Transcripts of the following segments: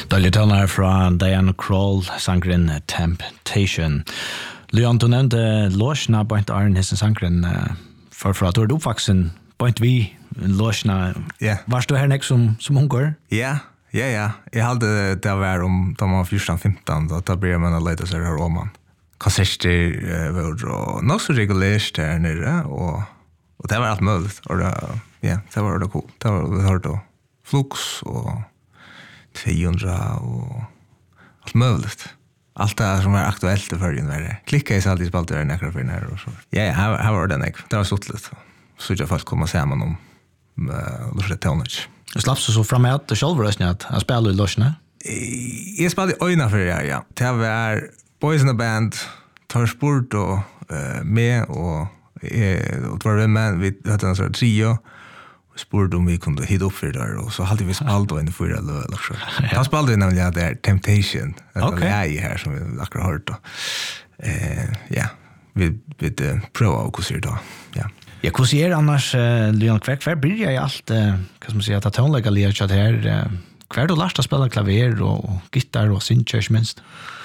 Dårlig tønner fra Diana Krall, sangren Temptation. Leon, du nevnte Låsjna, Bønt Arne, hessen sangren, for at du er oppvaksen, Bønt vi, Låsjna. Ja. Varst du her nek som unger? Ja. Jeg hadde det var om da man var 14-15, da blir man å lete seg her om man. Konserter var nok så regulert her nere, og det var alt mulig. Og det var det cool. Det var vi hørte Flux og 200 og alt mulig. Allt det som var aktuellt i förgen var det. Klicka i så alltid spalt det nekra för den här och så. Ja, här var det nek. Det var suttligt. Så jag folk komma samman om Lorset Tonage. Du slapp så framåt och själv röstning att spela i Låsjna? Jag spelade i öjna för det, ja. Det var Boys in a Band, tar sport och med och det var med vi hade en sån trio. Spurte om vi kunde hit upp för där och så hade vi spalt då in för det också. Jag spelade ju nämligen där Temptation. Det är ju här som vi akkurat hört då. Ja, vi prova och hur då. Ja. Ja, hur ser annars Leon kvar börjar ju allt kan man säga att tonlägga lite chat här. Kvar då lärst att spela klaver och gitarr och synthesizer minst.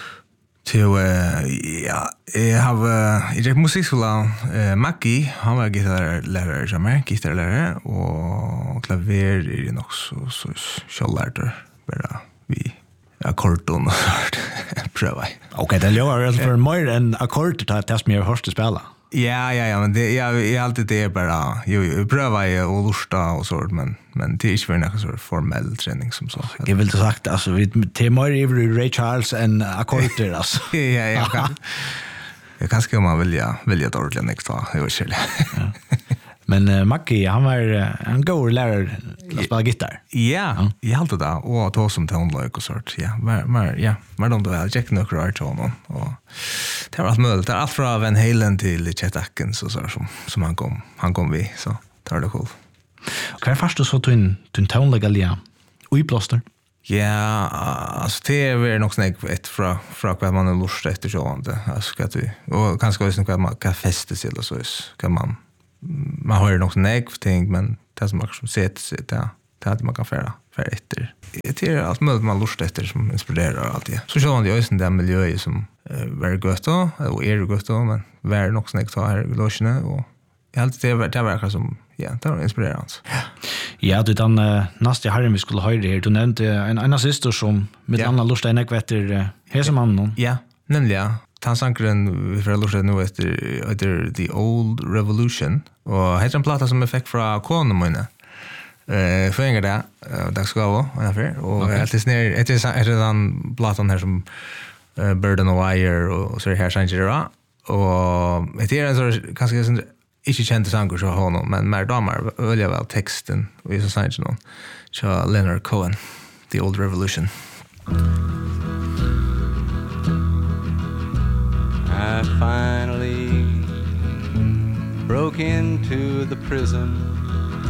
Ja, jeg har i musikskolen Maggie, han var gitarlærere som gitarlærere, og klaver er nok så kjøllærter, bare vi akkorden og sånt, prøver. Ok, det gjør altså for mer enn akkord til at jeg har hørt til spela. Ja, men det jag alltid det bara jag prövar och lusta och så men det är inte för någon så formell träning som så. Jag vill sagt alltså vi till mer i Ray Charles än ackorder alltså. Ja. Jag kanske man vilja dåligt nästa ta. Jag vet inte. Men Mackie han var en god lärare att spela gitarr. Ja, jag hade det och ta som tonlök och sånt. Ja, men de då jag checkade några art honom och det var allt möjligt. Det är allt från Van Halen till Chet Atkins och så som han kom vi så tar det cool. Och vad först så tog tonlök alia. Oj plåster. Ja, alltså det är nog snägt ett från vad man har lust efter så inte. Alltså ska du och kanske också vad man kan fästa sig eller så kan man har nog snägt ting men det som också sett det hade man kan föra efter. Det är allt möjligt man lust efter som inspirerar alltid. Så så man det är ju den miljö som very gott då och är gott då men var nog snägt här i Låsjna och jag alltid det verkar som det var inspirerande. Ja, du den nästa Harry vi skulle höra här. Du nämnde en annan syster som med annan lust en ekvetter här som han. Ja, nämligen Tansankren vi får lust nu efter The Old Revolution och heter en platta som jag fick från konen min. För det där ska vara ungefär och alltid ner är den plattan här som Burden of Wire och så här Saint-Gerard och det är en så kanske inte kände sanger så honom men mer damer väljer väl texten och så säger någon så Leonard Cohen The Old Revolution. I finally broke into the prison